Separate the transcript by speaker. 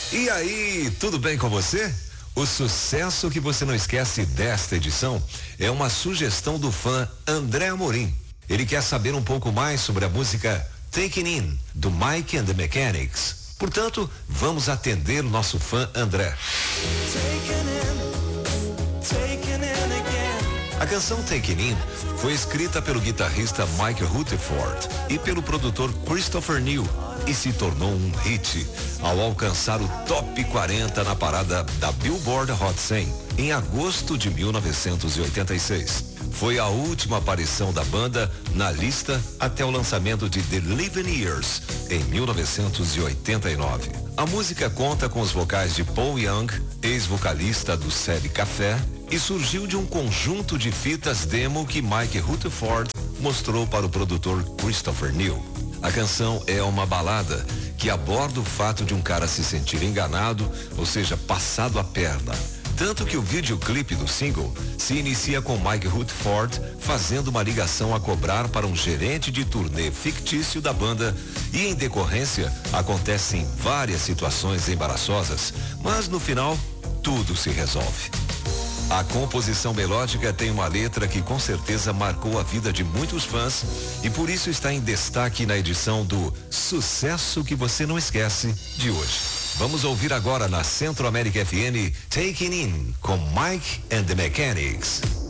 Speaker 1: E aí, tudo bem com você? O sucesso que você não esquece desta edição é uma sugestão do fã André Amorim. Ele quer saber um pouco mais sobre a música Taking In, do Mike and the Mechanics. Portanto, vamos atender o nosso fã André. A canção Taking In foi escrita pelo guitarrista Mike Rutherford e pelo produtor Christopher New e se tornou um hit ao alcançar o top 40 na parada da Billboard Hot 100 em agosto de 1986. Foi a última aparição da banda na lista até o lançamento de The Living Years em 1989. A música conta com os vocais de Paul Young, ex-vocalista do Sede Café, e surgiu de um conjunto de fitas demo que Mike Rutherford mostrou para o produtor Christopher New. A canção é uma balada que aborda o fato de um cara se sentir enganado, ou seja, passado a perna. Tanto que o videoclipe do single se inicia com Mike Rutherford fazendo uma ligação a cobrar para um gerente de turnê fictício da banda e, em decorrência, acontecem várias situações embaraçosas, mas no final, tudo se resolve. A composição melódica tem uma letra que com certeza marcou a vida de muitos fãs e por isso está em destaque na edição do Sucesso que Você Não Esquece de hoje. Vamos ouvir agora na Centro América FM Taking In com Mike and the Mechanics.